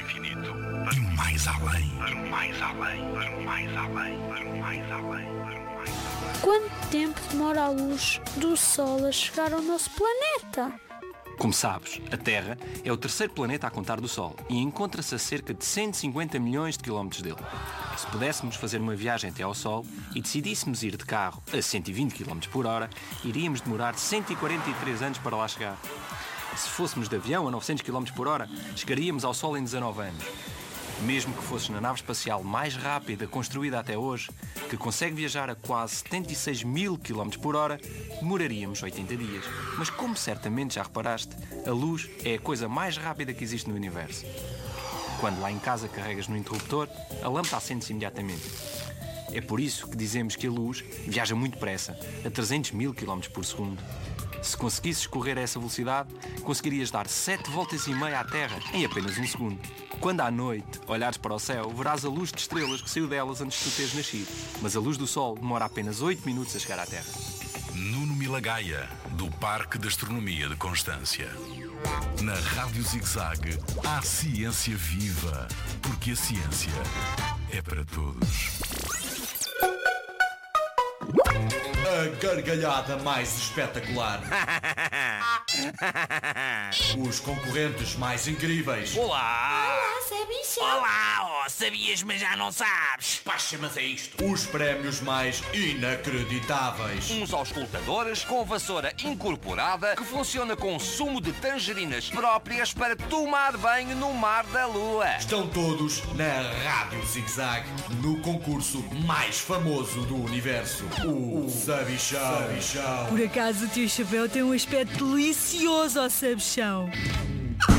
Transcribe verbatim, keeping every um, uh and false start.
infinito. E mais além. Para o mais além. Para o mais além. Para o mais além. Para o mais além. Quanto tempo demora a luz do Sol a chegar ao nosso planeta? Como sabes, a Terra é o terceiro planeta a contar do Sol e encontra-se a cerca de cento e cinquenta milhões de quilómetros dele. Se pudéssemos fazer uma viagem até ao Sol e decidíssemos ir de carro a cento e vinte quilómetros por hora, iríamos demorar cento e quarenta e três anos para lá chegar. Se fôssemos de avião a novecentos quilómetros por hora, chegaríamos ao Sol em dezanove anos. Mesmo que fosses na nave espacial mais rápida construída até hoje, que consegue viajar a quase setenta e seis mil quilómetros por hora, demoraríamos oitenta dias. Mas como certamente já reparaste, a luz é a coisa mais rápida que existe no universo. Quando lá em casa carregas no interruptor, a lâmpada acende-se imediatamente. É por isso que dizemos que a luz viaja muito depressa, a trezentos mil quilómetros por segundo. Se conseguisses correr a essa velocidade, conseguirias dar sete voltas e meia à Terra em apenas um segundo. Quando à noite olhares para o céu, verás a luz de estrelas que saiu delas antes de tu teres nascido. Mas a luz do Sol demora apenas oito minutos a chegar à Terra. Nuno Milagaya, do Parque de Astronomia de Constância. Na Rádio Zig-Zag, há ciência viva, porque a ciência é para todos. A gargalhada mais espetacular. Os concorrentes mais incríveis. Olá! Olá, Sabichão! Olá, oh, sabias, mas já não sabes. Pá, mas é isto. Os prémios mais inacreditáveis. Uns auscultadores com vassoura incorporada que funciona com sumo de tangerinas próprias para tomar banho no mar da lua. Estão todos na Rádio Zig-Zag, no concurso mais famoso do universo. O Sabichão. Por acaso o teu chapéu tem um aspecto delicioso, ó Sabichão.